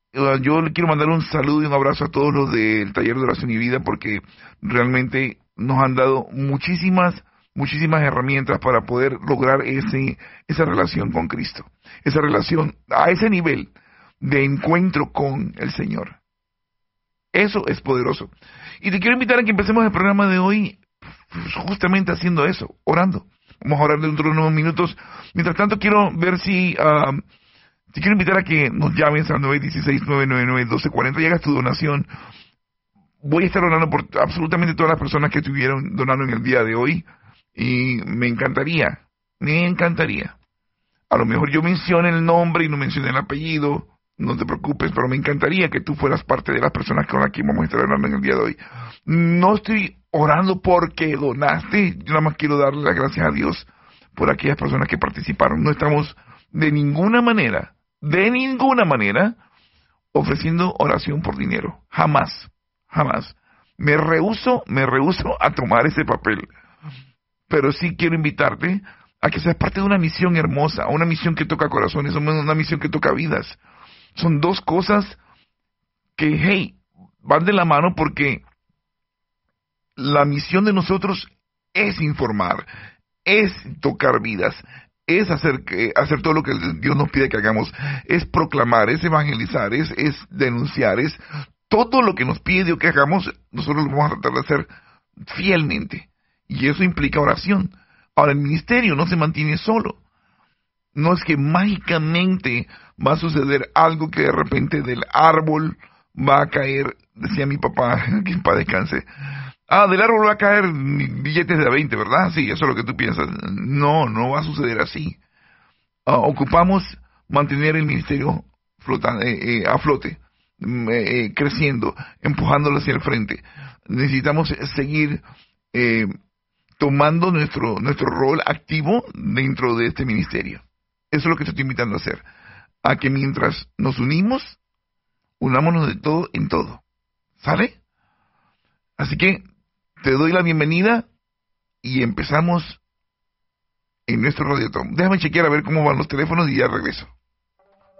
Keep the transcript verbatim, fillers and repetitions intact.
Uh, Yo le quiero mandar un saludo y un abrazo a todos los del Taller de Oración y Vida porque realmente nos han dado muchísimas, muchísimas herramientas para poder lograr ese, esa relación con Cristo. Esa relación a ese nivel de encuentro con el Señor. Eso es poderoso. Y te quiero invitar a que empecemos el programa de hoy pues, justamente haciendo eso, orando. Vamos a orar dentro de unos minutos. Mientras tanto, quiero ver si... Uh, te quiero invitar a que nos llames al nueve uno seis, nueve nueve nueve, uno dos cuatro cero y hagas tu donación. Voy a estar orando por absolutamente todas las personas que estuvieron donando en el día de hoy. Y me encantaría, me encantaría. A lo mejor yo mencioné el nombre y no mencioné el apellido. No te preocupes, pero me encantaría que tú fueras parte de las personas con las que vamos a estar orando en el día de hoy. No estoy orando porque donaste. Yo nada más quiero darle las gracias a Dios por aquellas personas que participaron. No estamos de ninguna manera de ninguna manera ofreciendo oración por dinero. Jamás, jamás. Me rehúso, me rehúso a tomar ese papel. Pero sí quiero invitarte a que seas parte de una misión hermosa, una misión que toca corazones, una misión que toca vidas. Son dos cosas que, hey, van de la mano porque la misión de nosotros es informar, es tocar vidas, es hacer, que, hacer todo lo que Dios nos pide que hagamos, es proclamar, es evangelizar, es, es denunciar, es todo lo que nos pide Dios que hagamos, nosotros lo vamos a tratar de hacer fielmente. Y eso implica oración. Ahora, el ministerio no se mantiene solo. No es que mágicamente va a suceder algo que de repente del árbol va a caer, decía mi papá, que en paz descanse. Ah, del árbol va a caer billetes de veinte, ¿verdad? Sí, eso es lo que tú piensas. No, no va a suceder así. Uh, ocupamos mantener el ministerio flotando, eh, eh, a flote, eh, eh, creciendo, empujándolo hacia el frente. Necesitamos seguir eh, tomando nuestro, nuestro rol activo dentro de este ministerio. Eso es lo que te estoy invitando a hacer. A que mientras nos unimos, unámonos de todo en todo. ¿Sale? Así que te doy la bienvenida y empezamos en nuestro Radiotron. Déjame chequear a ver cómo van los teléfonos y ya regreso.